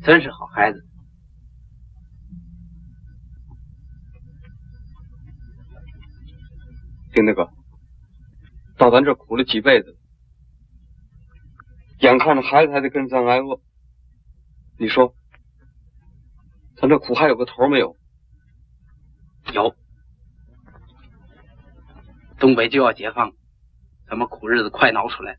真是好孩子。 丁大哥，到咱这苦了几辈子，眼看着孩子还得跟咱挨饿，你说，咱这苦还有个头没有？ 有，东北就要解放，咱们苦日子快闹出来。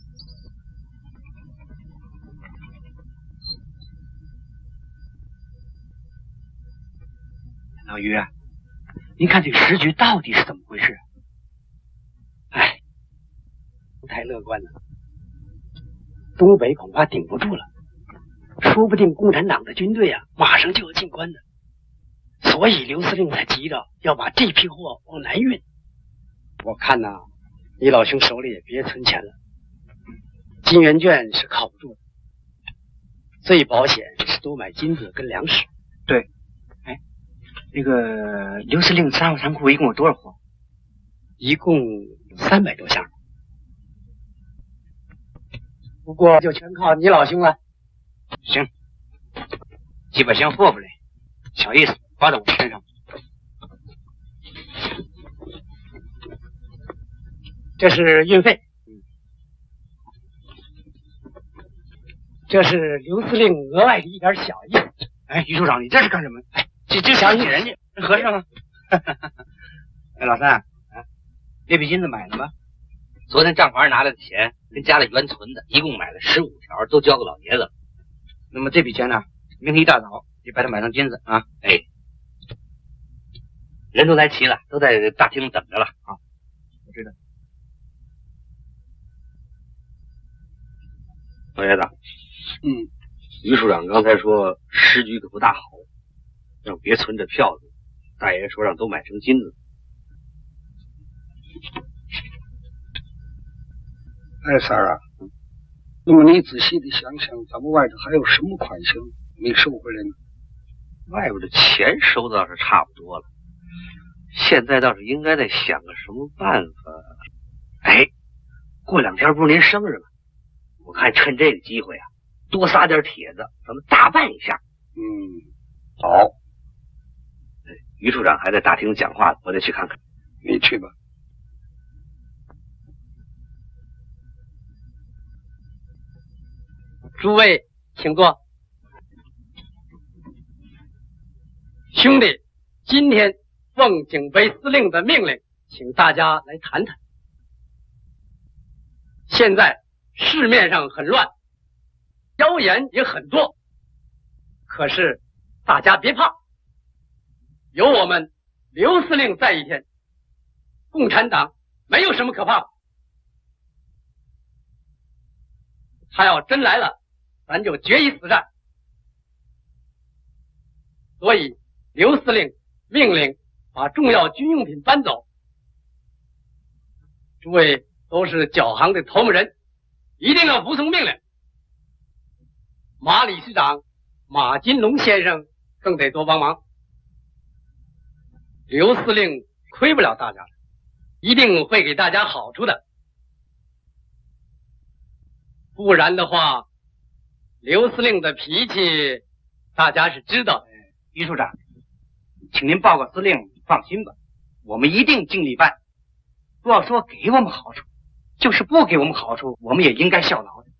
老于啊，您看这个时局到底是怎么回事？哎，不太乐观了。东北恐怕顶不住了，说不定共产党的军队啊，马上就要进关呢。所以刘司令才急着要把这批货往南运。我看呐，你老兄手里也别存钱了，金圆券是靠不住的，最保险是多买金子跟粮食。对，哎，那个刘司令仓库一共有多少货？一共有300多箱，不过就全靠你老兄了。行，几百箱货不累，小意思，花在我身上。这是运费，这是刘司令额外的一点小意思。哎，于处长，你这是干什么？哎，这想起人家和尚啊。哎，老三，这笔金子买了吗？昨天账房拿来的钱跟家里原存的，一共买了15条，都交给老爷子了。那么这笔钱呢，明天一大早就把它买成金子啊！哎，人都来齐了，都在大厅等着了啊！我知道。 老爷子，于处长刚才说时局可不大好，让别存着票子。大爷说让都买成金子。 哎，三儿啊，那么你仔细的想想，咱们外头还有什么款项没收回来呢？ 外边的钱收的倒是差不多了，现在倒是应该再想个什么办法。哎，过2天不是您生日吗？我看趁这个机会啊，多撒点帖子，咱们大办一下。好。于处长还在大厅讲话，我得去看看。 你去吧。 诸位，请坐。兄弟，今天奉警备司令的命令，请大家来谈谈。现在市面上很乱，谣言也很多，可是大家别怕，有我们刘司令在一天，共产党没有什么可怕的。他要真来了，咱就决一死战。所以刘司令命令把重要军用品搬走。诸位都是缴行的头目人，一定要服从命令。马理事长马金龙先生更得多帮忙。刘司令亏不了大家的，一定会给大家好处的。不然的话，刘司令的脾气大家是知道的。于处长，请您报告司令，放心吧，我们一定尽力办。不要说给我们好处，就是不给我们好处，我们也应该效劳的。